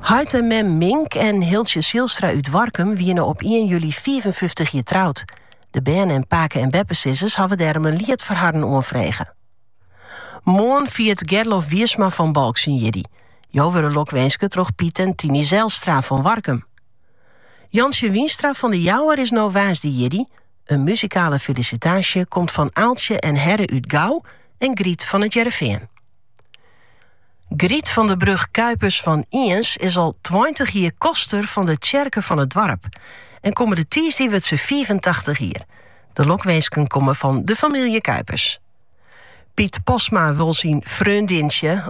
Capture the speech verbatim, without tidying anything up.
Heite Mem Mink en Hiltje Zielstra uit Warkum wienen op één juli vierenvijftig jaar trouwd. De band en Paken en Beppesissers hadden daarom een lied voor haar onvregen. Morgen viert Gerlof Wiersma van Balk zijn jiddy. Jo weer een lokwenske troch Piet en Tini Zijlstra van Warkum. Jansje Wienstra van de Jouwer is nou waas die jiddy. Een muzikale felicitatie komt van Aaltje en Herre uit Gouw en Griet van het Jereveen. Griet van de Brug Kuipers van Iens is al twintig jaar koster van de tjerken van het dorp. En komen de tiesdie wordt ze vierentachtig jaar. De lokweesken komen van de familie Kuipers. Piet Posma wil zien vriendinnetje